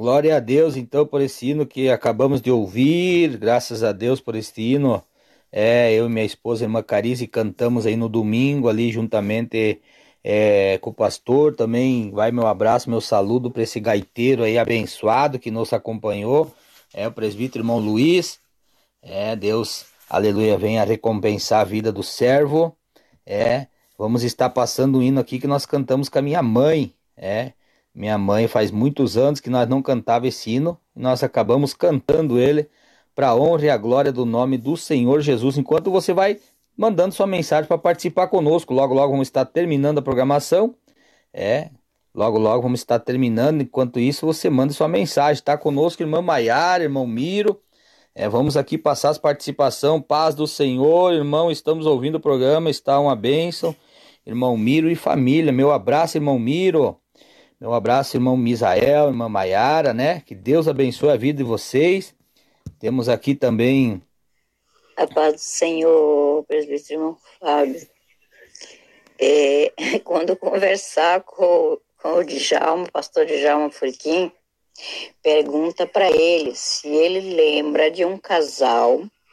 Glória a Deus, então, por esse hino que acabamos de ouvir. Graças a Deus por este hino. Eu e minha esposa, irmã Carice, cantamos aí no domingo, ali juntamente com o pastor. Também vai meu abraço, meu saludo para esse gaiteiro aí abençoado que nos acompanhou. O presbítero irmão Luiz. Deus, aleluia, venha recompensar a vida do servo. Vamos estar passando um hino aqui que nós cantamos com a minha mãe. Minha mãe faz muitos anos que nós não cantava esse hino, e nós acabamos cantando ele para a honra e a glória do nome do Senhor Jesus. Enquanto você vai mandando sua mensagem para participar conosco, logo logo vamos estar terminando a programação. Logo logo vamos estar terminando. Enquanto isso, você manda sua mensagem. Está conosco irmã Maiara, irmão Miro. Vamos aqui passar as participação. Paz do Senhor, irmão, estamos ouvindo o programa, está uma bênção. Irmão Miro e família, meu abraço, irmão Miro. Meu abraço, irmão Misael, irmã Maiara, né? Que Deus abençoe a vida de vocês. Temos aqui também... A paz do Senhor, presbítero irmão Fábio. Quando conversar com o Djalma, o pastor Djalma Furquim, pergunta para ele se ele lembra de um casal